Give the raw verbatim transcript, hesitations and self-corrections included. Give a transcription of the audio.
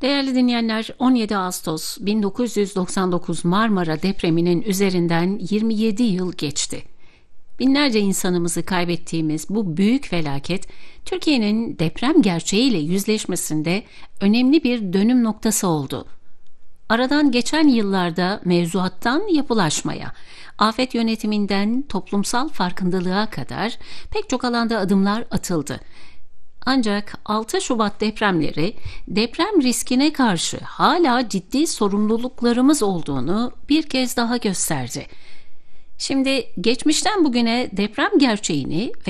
Değerli dinleyenler, on yedi Ağustos bin dokuz yüz doksan dokuz Marmara depreminin üzerinden yirmi yedi yıl geçti. Binlerce insanımızı kaybettiğimiz bu büyük felaket, Türkiye'nin deprem gerçeğiyle yüzleşmesinde önemli bir dönüm noktası oldu. Aradan geçen yıllarda mevzuattan yapılaşmaya, afet yönetiminden toplumsal farkındalığa kadar pek çok alanda adımlar atıldı. Ancak altı Şubat depremleri deprem riskine karşı hala ciddi sorumluluklarımız olduğunu bir kez daha gösterdi. Şimdi geçmişten bugüne deprem gerçeğini